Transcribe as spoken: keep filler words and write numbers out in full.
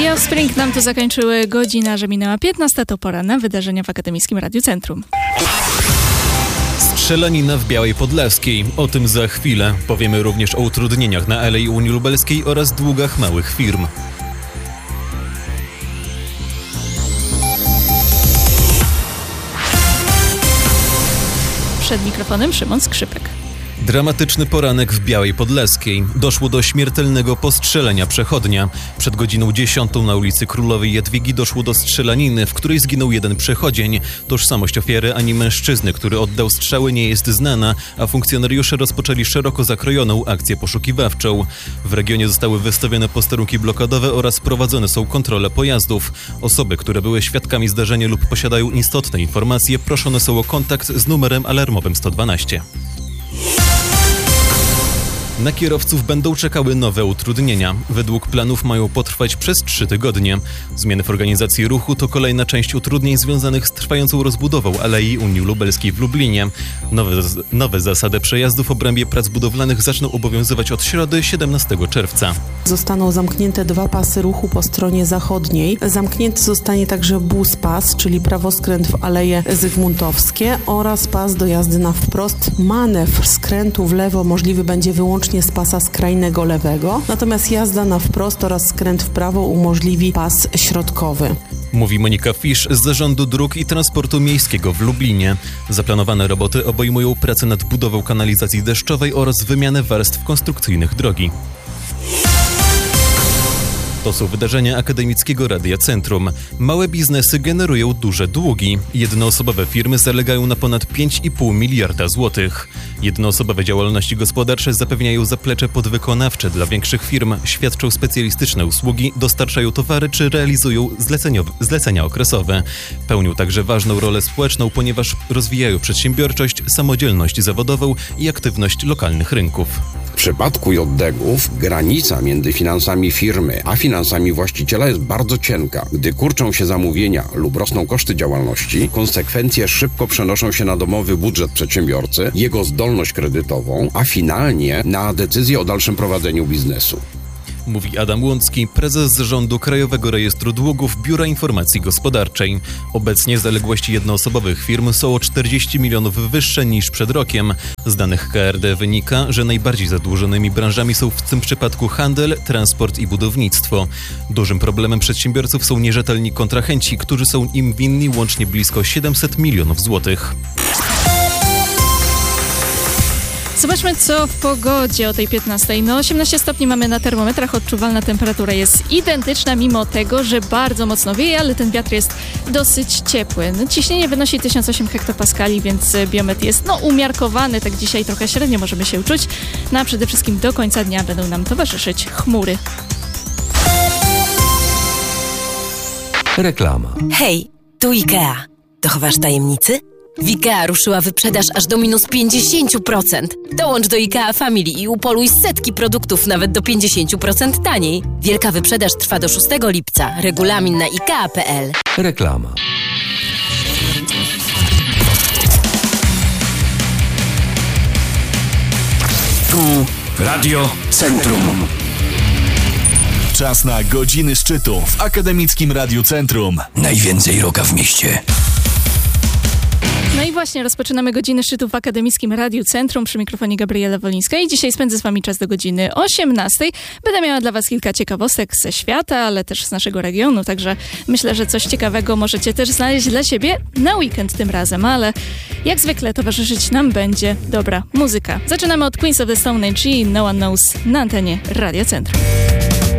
The Offspring nam to zakończyły. Godzina, że minęła piętnasta, to pora na wydarzenia w Akademickim Radiu Centrum. Strzelanina w Białej Podlaskiej. O tym za chwilę. Powiemy również o utrudnieniach na Alei Unii Lubelskiej oraz długach małych firm. Przed mikrofonem Szymon Skrzypek. Dramatyczny poranek w Białej Podlaskiej. Doszło do śmiertelnego postrzelenia przechodnia. Przed godziną dziesiątą na ulicy Królowej Jadwigi doszło do strzelaniny, w której zginął jeden przechodzień. Tożsamość ofiary ani mężczyzny, który oddał strzały, nie jest znana, a funkcjonariusze rozpoczęli szeroko zakrojoną akcję poszukiwawczą. W regionie zostały wystawione posterunki blokadowe oraz prowadzone są kontrole pojazdów. Osoby, które były świadkami zdarzenia lub posiadają istotne informacje, proszone są o kontakt z numerem alarmowym sto dwanaście. Na kierowców będą czekały nowe utrudnienia. Według planów mają potrwać przez trzy tygodnie. Zmiany w organizacji ruchu to kolejna część utrudnień związanych z trwającą rozbudową Alei Unii Lubelskiej w Lublinie. Nowe, nowe zasady przejazdu w obrębie prac budowlanych zaczną obowiązywać od środy siedemnastego czerwca. Zostaną zamknięte dwa pasy ruchu po stronie zachodniej. Zamknięty zostanie także bus pas, czyli prawoskręt w Aleje Zygmuntowskie oraz pas do jazdy na wprost. Manewr skrętu w lewo możliwy będzie wyłącznie z pasa skrajnego lewego, natomiast jazda na wprost oraz skręt w prawo umożliwi pas środkowy. Mówi Monika Fisz z Zarządu Dróg i Transportu Miejskiego w Lublinie. Zaplanowane roboty obejmują pracę nad budową kanalizacji deszczowej oraz wymianę warstw konstrukcyjnych drogi. To są wydarzenia Akademickiego Radia Centrum. Małe biznesy generują duże długi. Jednoosobowe firmy zalegają na ponad pięć i pół miliarda złotych. Jednoosobowe działalności gospodarcze zapewniają zaplecze podwykonawcze dla większych firm, świadczą specjalistyczne usługi, dostarczają towary czy realizują zlecenia okresowe. Pełnią także ważną rolę społeczną, ponieważ rozwijają przedsiębiorczość, samodzielność zawodową i aktywność lokalnych rynków. W przypadku J D G-ów granica między finansami firmy a finansami właściciela jest bardzo cienka. Gdy kurczą się zamówienia lub rosną koszty działalności, konsekwencje szybko przenoszą się na domowy budżet przedsiębiorcy, jego zdolność kredytową, a finalnie na decyzję o dalszym prowadzeniu biznesu. Mówi Adam Łącki, prezes Zarządu Krajowego Rejestru Długów Biura Informacji Gospodarczej. Obecnie zaległości jednoosobowych firm są o czterdzieści milionów wyższe niż przed rokiem. Z danych K R D wynika, że najbardziej zadłużonymi branżami są w tym przypadku handel, transport i budownictwo. Dużym problemem przedsiębiorców są nierzetelni kontrahenci, którzy są im winni łącznie blisko siedemset milionów złotych. Zobaczmy, co w pogodzie o tej piętnastej. No osiemnaście stopni mamy na termometrach, odczuwalna temperatura jest identyczna, mimo tego, że bardzo mocno wieje, ale ten wiatr jest dosyć ciepły. No, ciśnienie wynosi tysiąc osiem hektopaskali, więc biometr jest no umiarkowany, tak dzisiaj trochę średnio możemy się uczuć. No a przede wszystkim do końca dnia będą nam towarzyszyć chmury. Reklama. Hej, tu IKEA. Dochowasz tajemnicy? W IKEA ruszyła wyprzedaż aż do minus pięćdziesiąt procent. Dołącz do IKEA Family i upoluj setki produktów nawet do pięćdziesiąt procent taniej. Wielka wyprzedaż trwa do szóstego lipca. Regulamin na ikea kropka p l. Reklama. Tu Radio Centrum. Czas na godziny szczytu w Akademickim Radiu Centrum. Najwięcej rocka w mieście. No i właśnie rozpoczynamy godziny szczytu w Akademickim Radiu Centrum. Przy mikrofonie Gabriela Wolińska i dzisiaj spędzę z wami czas do godziny osiemnastej. Będę miała dla was kilka ciekawostek ze świata, ale też z naszego regionu, także myślę, że coś ciekawego możecie też znaleźć dla siebie na weekend tym razem, ale jak zwykle towarzyszyć nam będzie dobra muzyka. Zaczynamy od Queens of the Stone Age i No One Knows na antenie Radia Centrum.